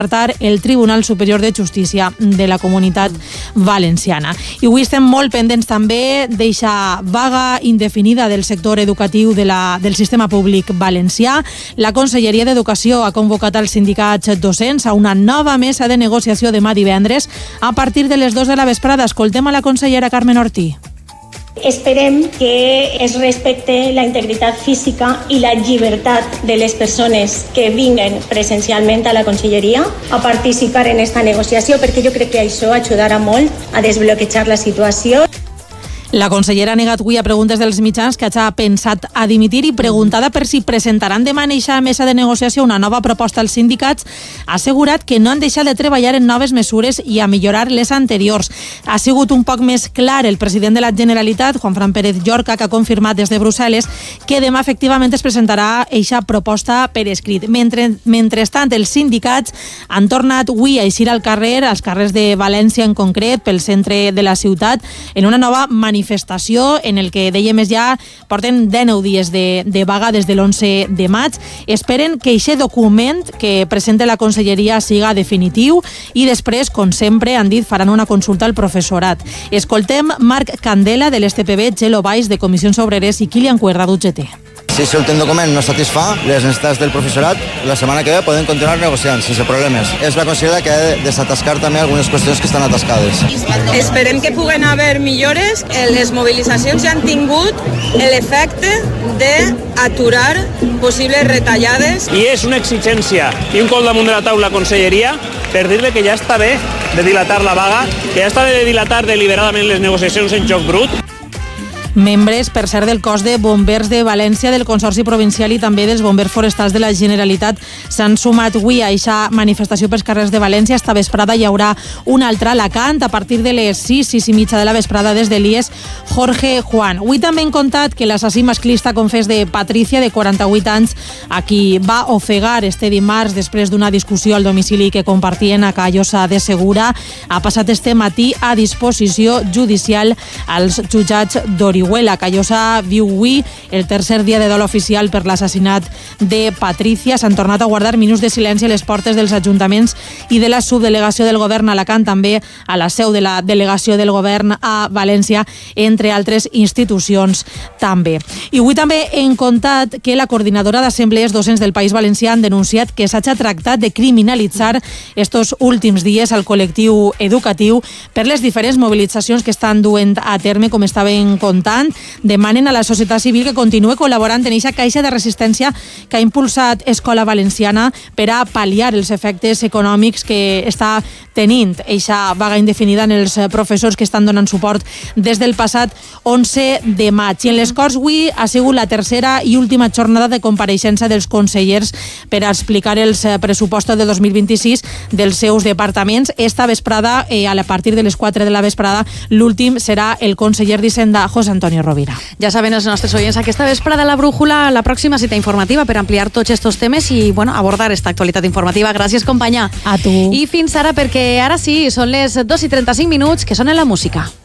el Tribunal Superior de Justícia de la Comunitat Valenciana. I avui estem molt pendents també d'eixa vaga indefinida del sector educatiu del sistema públic valencià. La Conselleria d'Educació ha convocat als sindicats docents a una nova mesa de negociació demà divendres a partir de les 2 de la vesprada. Escoltem a la consellera Carmen Ortí. Esperem que es respecte la integritat física i la llibertat de les persones que vinguen presencialment a la Conselleria a participar en esta negociació, perquè jo crec que això ajudarà molt a desbloquejar la situació. La consellera ha negat avui a preguntes dels mitjans que ha pensat a dimitir i preguntada per si presentaran demà en eixa mesa de negociació una nova proposta als sindicats, ha assegurat que no han deixat de treballar en noves mesures i a millorar les anteriors. Ha sigut un poc més clar el president de la Generalitat, Juanfran Pérez Llorca, que ha confirmat des de Brussel·les que demà efectivament es presentarà eixa proposta per escrit. Mentrestant, els sindicats han tornat avui a eixir al carrer, als carrers de València en concret, pel centre de la ciutat, en una nova manifestació en el que dèiem ja porten 19 dies de vaga des de l'11 de maig. Esperen que aquest document que presenta la Conselleria siga definitiu i després, com sempre, han dit, faran una consulta al professorat. Escoltem Marc Candela de l'STPB, Gelo Baix de Comissions Obreres i Kilian Cuerda d'UGT. Si l'últim document no satisfà les necessitats del professorat, la setmana que ve podem continuar negociant sense problemes. És la consellera que ha de desatascar també algunes qüestions que estan atascades. Esperem que puguen haver millores. Les mobilitzacions ja han tingut l'efecte d'aturar possibles retallades. I és una exigència i un cop damunt de la taula Conselleria per dir-li que ja està bé de dilatar la vaga, que ja està bé de dilatar deliberadament les negociacions en joc brut. Membres, per cert, del cos de bombers de València, del Consorci Provincial i també dels bombers forestals de la Generalitat s'han sumat avui a aquesta manifestació pels carrers de València. Esta vesprada hi haurà una altra a Alacant a partir de les 6:30 de la vesprada des de l'IES Jorge Juan. Avui també hem contat que l'assassí masclista confés de Patricia, de 48 anys, a qui va ofegar este dimarts després d'una discussió al domicili que compartien a Callosa de Segura, ha passat este matí a disposició judicial als jutjats d'Orihuela. Callosa viu avui el tercer dia de dol oficial per l'assassinat de Patricia. S'han tornat a guardar minuts de silenci a les portes dels ajuntaments i de la subdelegació del govern a Alacant, també a la seu de la delegació del govern a València, entre altres institucions també. I avui també hem contat que la coordinadora d'assemblees docents del País Valencià han denunciat que s'ha tractat de criminalitzar estos últims dies al col·lectiu educatiu per les diferents mobilitzacions que estan duent a terme, com estaven contant. Demanen a la societat civil que continuï col·laborant en aquesta caixa de resistència que ha impulsat Escola Valenciana per a pal·liar els efectes econòmics que està tenint eixa vaga indefinida en els professors que estan donant suport des del passat 11 de maig. I en les Corts avui ha sigut la tercera i última jornada de compareixença dels consellers per a explicar els pressupostos de 2026 dels seus departaments. Esta vesprada, a partir de les 4 de la vesprada, l'últim serà el conseller d'Hisenda, José Antonio Rovira. Ja saben els nostres oients, aquesta vesprada la Brújula, la pròxima cita informativa per ampliar tots estos temes i abordar esta actualitat informativa. Gràcies, companya. A tu. I fins ara, perquè ara sí, són les 2:35, que sonen la música.